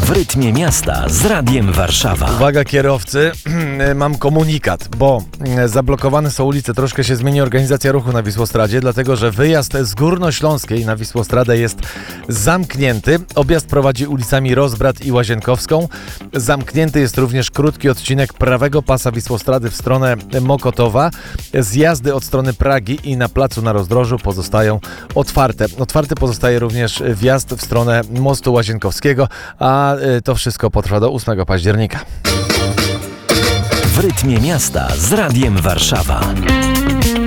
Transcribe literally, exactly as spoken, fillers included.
W rytmie miasta z Radiem Warszawa. Uwaga kierowcy, mam komunikat, bo zablokowane są ulice, troszkę się zmieni organizacja ruchu na Wisłostradzie, dlatego że wyjazd z Górnośląskiej na Wisłostradę jest zamknięty. Objazd prowadzi ulicami Rozbrat i Łazienkowską. Zamknięty jest również krótki odcinek prawego pasa Wisłostrady w stronę Mokotowa. Zjazdy od strony Pragi i na placu na Rozdrożu pozostają otwarte. Otwarty pozostaje również wjazd w stronę mostu Łazienkowskiego, a to wszystko potrwa do ósmego października. W rytmie miasta z Radiem Warszawa.